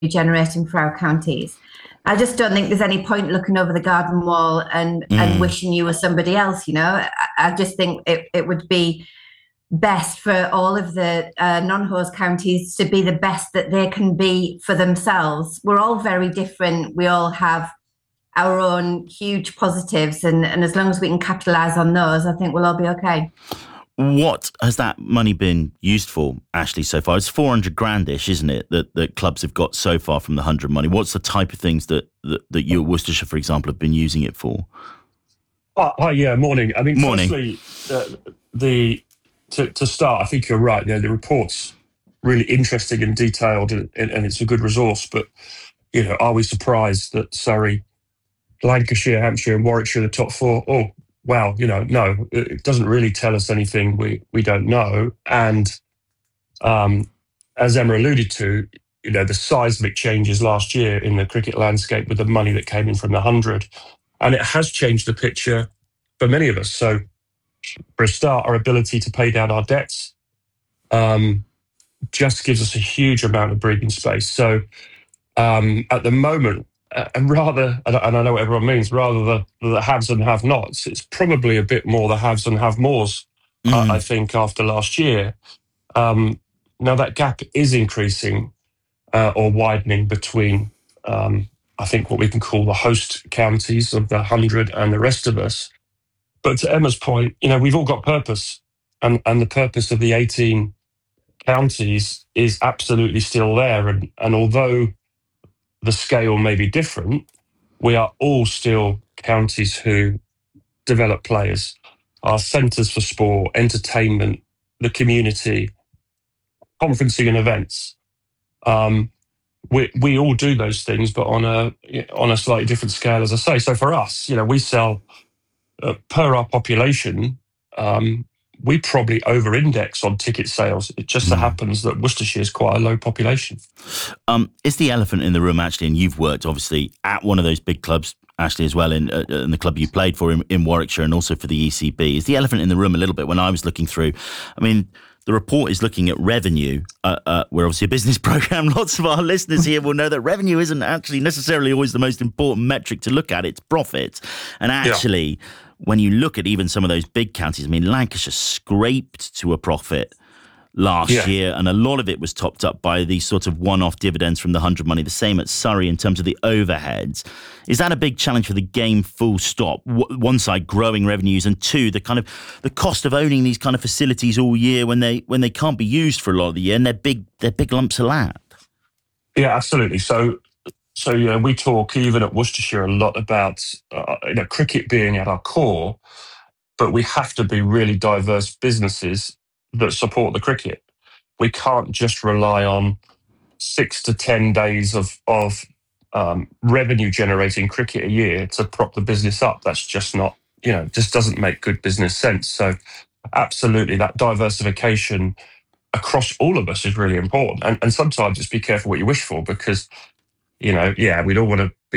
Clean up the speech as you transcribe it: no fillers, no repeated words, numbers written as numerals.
generating for our counties. I just don't think there's any point looking over the garden wall and wishing you were somebody else, you know. I just think it would be best for all of the non-hose counties to be the best that they can be for themselves. We're all very different. We all have our own huge positives, and as long as we can capitalise on those, I think we'll all be okay. What has that money been used for, Ashley, so far? It's 400 grandish, isn't it, that clubs have got so far from the 100 money? What's the type of things that you at Worcestershire, for example, have been using it for? Hi, morning. I mean, morning. Firstly, to start, I think you're right. You know, the report's really interesting and detailed, and it's a good resource. But, you know, are we surprised that Surrey, Lancashire, Hampshire and Warwickshire are the top four? Oh, wow, you know, no, it doesn't really tell us anything we don't know. And as Emma alluded to, you know, the seismic changes last year in the cricket landscape with the money that came in from the 100, and it has changed the picture for many of us. So for a start, our ability to pay down our debts just gives us a huge amount of breathing space. So at the moment, and I know what everyone means, rather the haves and have-nots, it's probably a bit more the haves and have-mores, I think, after last year. Now that gap is increasing or widening between, I think, what we can call the host counties of the 100 and the rest of us. But to Emma's point, you know, we've all got purpose, and the purpose of the 18 counties is absolutely still there. And although the scale may be different, we are all still counties who develop players. Our centres for sport, entertainment, the community, conferencing and events. We all do those things, but on a slightly different scale, as I say. So for us, you know, we sell per our population. We probably over-index on ticket sales. It just so happens that Worcestershire is quite a low population. Is the elephant in the room, actually, and you've worked, obviously, at one of those big clubs, Ashley, as well, in the club you played for in Warwickshire and also for the ECB. Is the elephant in the room a little bit when I was looking through? I mean, the report is looking at revenue. We're obviously a business programme. Lots of our listeners here will know that revenue isn't actually necessarily always the most important metric to look at. It's profit. And actually, when you look at even some of those big counties, I mean, Lancashire scraped to a profit last year, and a lot of it was topped up by these sort of one-off dividends from the 100 money. The same at Surrey in terms of the overheads. Is that a big challenge for the game, full stop? One side, growing revenues, and two, the kind of the cost of owning these kind of facilities all year when they can't be used for a lot of the year, and they're big lumps of land. Yeah, absolutely. So you know, we talk even at Worcestershire a lot about cricket being at our core, but we have to be really diverse businesses that support the cricket. We can't just rely on 6 to 10 days of revenue generating cricket a year to prop the business up. That's just not, you know, just doesn't make good business sense. So absolutely, that diversification across all of us is really important. And sometimes just be careful what you wish for, because, you know, we'd all want to